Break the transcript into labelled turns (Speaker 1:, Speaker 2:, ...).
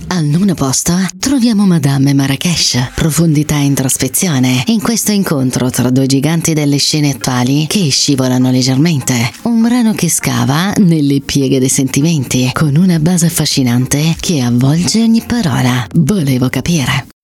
Speaker 1: Al nono posto troviamo Madame Marrakesh, profondità e introspezione, in questo incontro tra due giganti delle scene attuali che scivolano leggermente. Un brano che scava nelle pieghe dei sentimenti, con una base affascinante che avvolge ogni parola. Volevo capire.